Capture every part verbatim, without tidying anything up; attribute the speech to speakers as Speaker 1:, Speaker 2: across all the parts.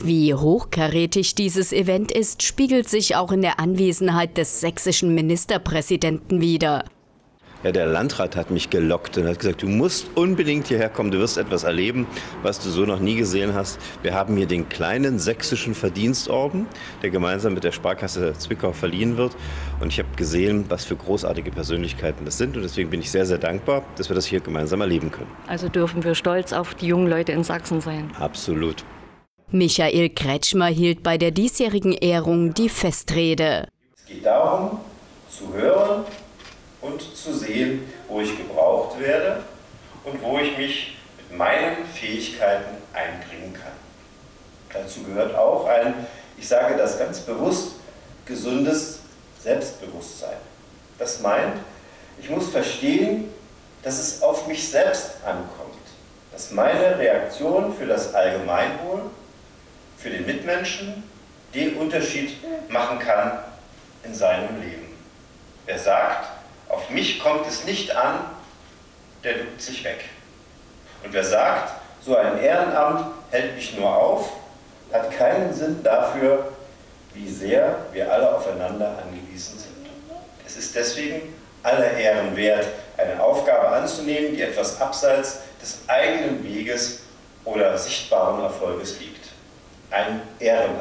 Speaker 1: Wie hochkarätig dieses Event ist, spiegelt sich auch in der Anwesenheit des sächsischen Ministerpräsidenten wider.
Speaker 2: Ja, der Landrat hat mich gelockt und hat gesagt, du musst unbedingt hierher kommen, du wirst etwas erleben, was du so noch nie gesehen hast. Wir haben hier den kleinen sächsischen Verdienstorden, der gemeinsam mit der Sparkasse Zwickau verliehen wird. Und ich habe gesehen, was für großartige Persönlichkeiten das sind. Und deswegen bin ich sehr, sehr dankbar, dass wir das hier gemeinsam erleben können.
Speaker 3: Also dürfen wir stolz auf die jungen Leute in Sachsen sein.
Speaker 2: Absolut.
Speaker 1: Michael Kretschmer hielt bei der diesjährigen Ehrung die Festrede.
Speaker 2: Es geht darum, zu hören und zu sehen, wo ich gebraucht werde und wo ich mich mit meinen Fähigkeiten einbringen kann. Dazu gehört auch ein, ich sage das ganz bewusst, gesundes Selbstbewusstsein. Das meint, ich muss verstehen, dass es auf mich selbst ankommt, dass meine Reaktion für das Allgemeinwohl, für den Mitmenschen den Unterschied machen kann in seinem Leben. Wer sagt, auf mich kommt es nicht an, der duckt sich weg. Und wer sagt, so ein Ehrenamt hält mich nur auf, hat keinen Sinn dafür, wie sehr wir alle aufeinander angewiesen sind. Es ist deswegen aller Ehren wert, eine Aufgabe anzunehmen, die etwas abseits des eigenen Weges oder sichtbaren Erfolges liegt. Ein Ehrenamt.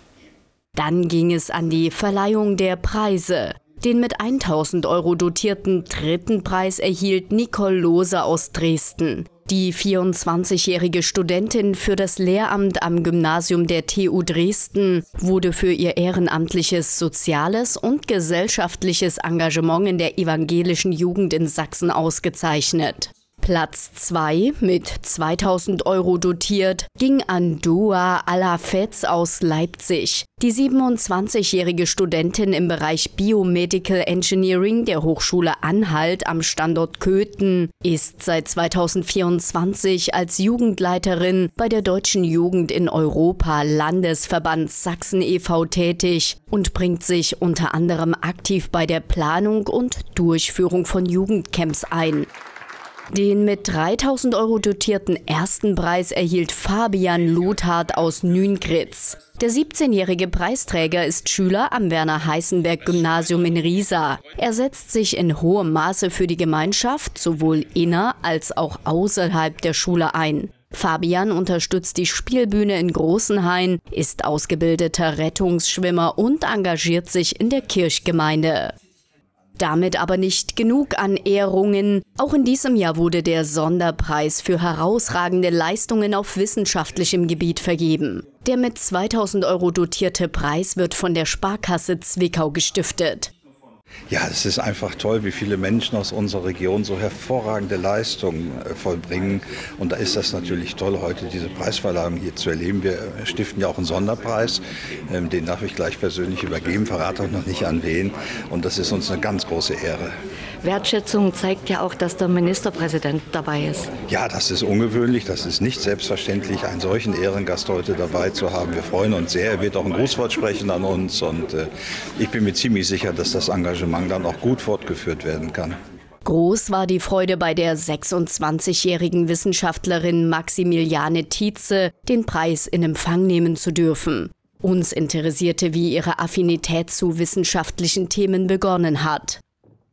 Speaker 1: Dann ging es an die Verleihung der Preise. Den mit tausend Euro dotierten dritten Preis erhielt Nicole Lohse aus Dresden. Die vierundzwanzigjährige Studentin für das Lehramt am Gymnasium der T U Dresden wurde für ihr ehrenamtliches, soziales und gesellschaftliches Engagement in der evangelischen Jugend in Sachsen ausgezeichnet. Platz zwei mit zweitausend Euro dotiert ging an Dua Alafetz aus Leipzig. Die siebenundzwanzigjährige Studentin im Bereich Biomedical Engineering der Hochschule Anhalt am Standort Köthen ist seit zweitausendvierundzwanzig als Jugendleiterin bei der Deutschen Jugend in Europa Landesverband Sachsen e V tätig und bringt sich unter anderem aktiv bei der Planung und Durchführung von Jugendcamps ein. Den mit dreitausend Euro dotierten ersten Preis erhielt Fabian Lothardt aus Nüngritz. Der siebzehnjährige Preisträger ist Schüler am Werner-Heißenberg-Gymnasium in Riesa. Er setzt sich in hohem Maße für die Gemeinschaft sowohl inner- als auch außerhalb der Schule ein. Fabian unterstützt die Spielbühne in Großenhain, ist ausgebildeter Rettungsschwimmer und engagiert sich in der Kirchgemeinde. Damit aber nicht genug an Ehrungen. Auch in diesem Jahr wurde der Sonderpreis für herausragende Leistungen auf wissenschaftlichem Gebiet vergeben. Der mit zweitausend Euro dotierte Preis wird von der Sparkasse Zwickau gestiftet.
Speaker 4: Ja, es ist einfach toll, wie viele Menschen aus unserer Region so hervorragende Leistungen vollbringen. Und da ist das natürlich toll, heute diese Preisverleihung hier zu erleben. Wir stiften ja auch einen Sonderpreis, den darf ich gleich persönlich übergeben, verrate auch noch nicht an wen. Und das ist uns eine ganz große Ehre.
Speaker 3: Wertschätzung zeigt ja auch, dass der Ministerpräsident dabei ist.
Speaker 4: Ja, das ist ungewöhnlich, das ist nicht selbstverständlich, einen solchen Ehrengast heute dabei zu haben. Wir freuen uns sehr, er wird auch ein Grußwort sprechen an uns und äh, ich bin mir ziemlich sicher, dass das Engagement dann auch gut fortgeführt werden kann.
Speaker 1: Groß war die Freude bei der sechsundzwanzigjährigen Wissenschaftlerin Maximiliane Tietze, den Preis in Empfang nehmen zu dürfen. Uns interessierte, wie ihre Affinität zu wissenschaftlichen Themen begonnen hat.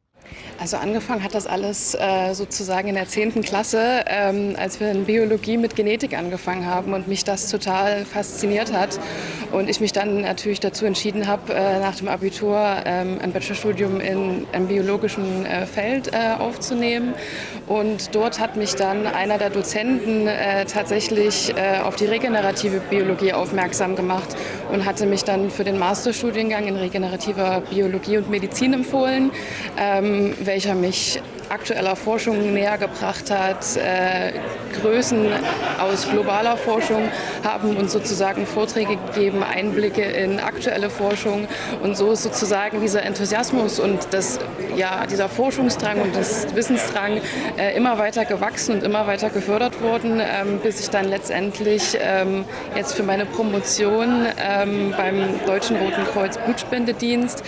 Speaker 5: Also angefangen hat das alles äh, sozusagen in der zehnten Klasse, ähm, als wir in Biologie mit Genetik angefangen haben und mich das total fasziniert hat. Und ich mich dann natürlich dazu entschieden habe, äh, nach dem Abitur ähm, ein Bachelorstudium in einem biologischen äh, Feld äh, aufzunehmen. Und dort hat mich dann einer der Dozenten äh, tatsächlich äh, auf die regenerative Biologie aufmerksam gemacht und hatte mich dann für den Masterstudiengang in regenerativer Biologie und Medizin empfohlen, ähm, welcher mich aktueller Forschung näher gebracht hat. Äh, Größen aus globaler Forschung haben uns sozusagen Vorträge gegeben, Einblicke in aktuelle Forschung. Und so ist sozusagen dieser Enthusiasmus und das, ja, dieser Forschungsdrang und das Wissensdrang äh, immer weiter gewachsen und immer weiter gefördert worden, ähm, bis ich dann letztendlich ähm, jetzt für meine Promotion ähm, beim Deutschen Roten Kreuz Blutspendedienst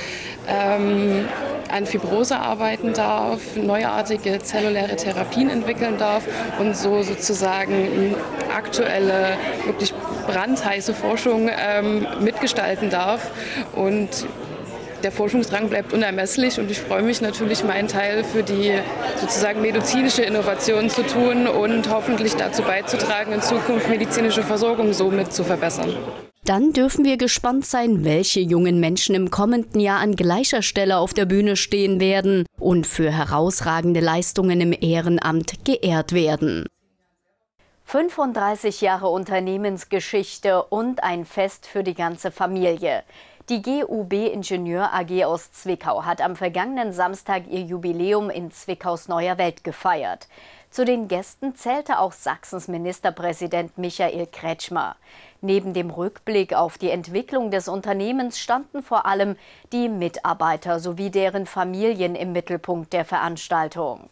Speaker 5: ähm, an Fibrose arbeiten darf, neuartige zelluläre Therapien entwickeln darf und so sozusagen aktuelle, wirklich brandheiße Forschung ähm, mitgestalten darf. Und der Forschungsdrang bleibt unermesslich und ich freue mich natürlich, meinen Teil für die sozusagen medizinische Innovation zu tun und hoffentlich dazu beizutragen, in Zukunft medizinische Versorgung somit zu verbessern.
Speaker 1: Dann dürfen wir gespannt sein, welche jungen Menschen im kommenden Jahr an gleicher Stelle auf der Bühne stehen werden und für herausragende Leistungen im Ehrenamt geehrt werden. fünfunddreißig Jahre Unternehmensgeschichte und ein Fest für die ganze Familie. Die G U B Ingenieur A G aus Zwickau hat am vergangenen Samstag ihr Jubiläum in Zwickaus Neuer Welt gefeiert. Zu den Gästen zählte auch Sachsens Ministerpräsident Michael Kretschmer. Neben dem Rückblick auf die Entwicklung des Unternehmens standen vor allem die Mitarbeiter sowie deren Familien im Mittelpunkt der Veranstaltung.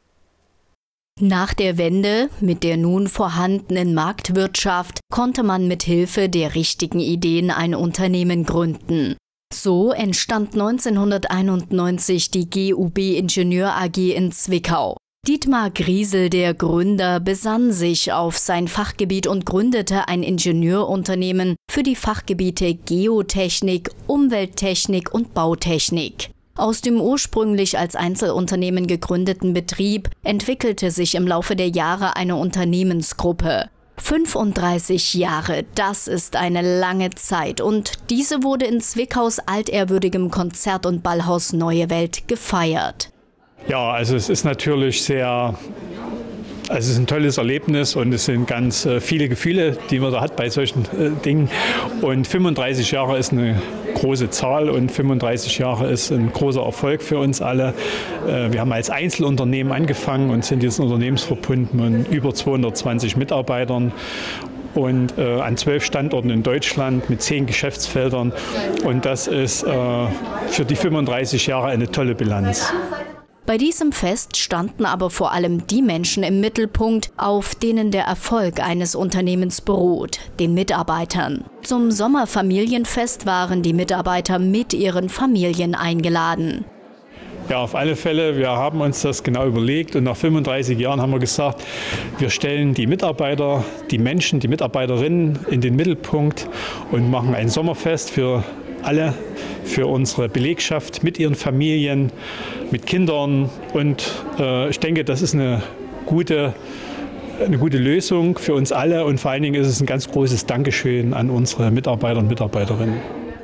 Speaker 1: Nach der Wende mit der nun vorhandenen Marktwirtschaft konnte man mit Hilfe der richtigen Ideen ein Unternehmen gründen. So entstand neunzehnhunderteinundneunzig die G U B Ingenieur A G in Zwickau. Dietmar Griesel, der Gründer, besann sich auf sein Fachgebiet und gründete ein Ingenieurunternehmen für die Fachgebiete Geotechnik, Umwelttechnik und Bautechnik. Aus dem ursprünglich als Einzelunternehmen gegründeten Betrieb entwickelte sich im Laufe der Jahre eine Unternehmensgruppe. fünfunddreißig Jahre, das ist eine lange Zeit und diese wurde in Zwickaus altehrwürdigem Konzert- und Ballhaus Neue Welt gefeiert.
Speaker 6: Ja, also es ist natürlich sehr, also es ist ein tolles Erlebnis und es sind ganz äh, viele Gefühle, die man da hat bei solchen äh, Dingen. Und fünfunddreißig Jahre ist eine große Zahl und fünfunddreißig Jahre ist ein großer Erfolg für uns alle. Äh, wir haben als Einzelunternehmen angefangen und sind jetzt unternehmensverbunden mit über zweihundertzwanzig Mitarbeitern. Und äh, an zwölf Standorten in Deutschland mit zehn Geschäftsfeldern. Und das ist äh, für die fünfunddreißig Jahre eine tolle Bilanz.
Speaker 1: Bei diesem Fest standen aber vor allem die Menschen im Mittelpunkt, auf denen der Erfolg eines Unternehmens beruht, den Mitarbeitern. Zum Sommerfamilienfest waren die Mitarbeiter mit ihren Familien eingeladen.
Speaker 6: Ja, auf alle Fälle, wir haben uns das genau überlegt und nach fünfunddreißig Jahren haben wir gesagt, wir stellen die Mitarbeiter, die Menschen, die Mitarbeiterinnen in den Mittelpunkt und machen ein Sommerfest für alle, für unsere Belegschaft mit ihren Familien, mit Kindern und äh, ich denke, das ist eine gute, eine gute Lösung für uns alle und vor allen Dingen ist es ein ganz großes Dankeschön an unsere Mitarbeiter und Mitarbeiterinnen.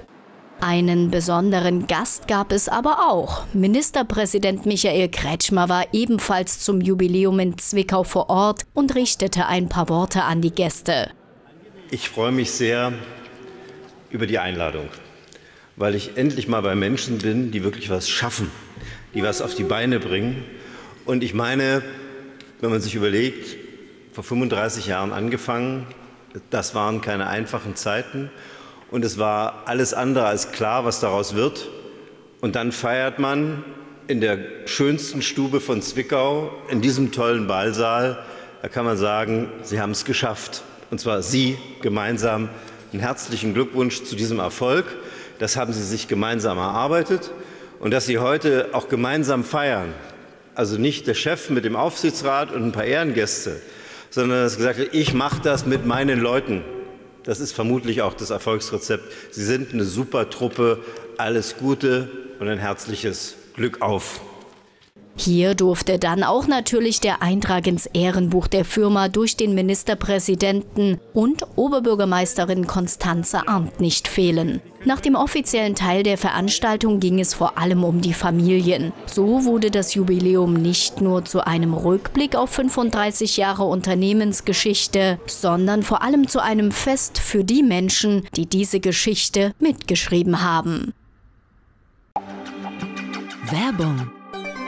Speaker 1: Einen besonderen Gast gab es aber auch. Ministerpräsident Michael Kretschmer war ebenfalls zum Jubiläum in Zwickau vor Ort und richtete ein paar Worte an die Gäste.
Speaker 2: Ich freue mich sehr über die Einladung, weil ich endlich mal bei Menschen bin, die wirklich was schaffen, die was auf die Beine bringen. Und ich meine, wenn man sich überlegt, vor fünfunddreißig Jahren angefangen, das waren keine einfachen Zeiten. Und es war alles andere als klar, was daraus wird. Und dann feiert man in der schönsten Stube von Zwickau, in diesem tollen Ballsaal. Da kann man sagen, Sie haben es geschafft. Und zwar Sie gemeinsam. Einen herzlichen Glückwunsch zu diesem Erfolg. Das haben Sie sich gemeinsam erarbeitet. Und dass Sie heute auch gemeinsam feiern, also nicht der Chef mit dem Aufsichtsrat und ein paar Ehrengäste, sondern dass gesagt wird, ich mache das mit meinen Leuten. Das ist vermutlich auch das Erfolgsrezept. Sie sind eine super Truppe. Alles Gute und ein herzliches Glück auf.
Speaker 1: Hier durfte dann auch natürlich der Eintrag ins Ehrenbuch der Firma durch den Ministerpräsidenten und Oberbürgermeisterin Constanze Arndt nicht fehlen. Nach dem offiziellen Teil der Veranstaltung ging es vor allem um die Familien. So wurde das Jubiläum nicht nur zu einem Rückblick auf fünfunddreißig Jahre Unternehmensgeschichte, sondern vor allem zu einem Fest für die Menschen, die diese Geschichte mitgeschrieben haben.
Speaker 7: Werbung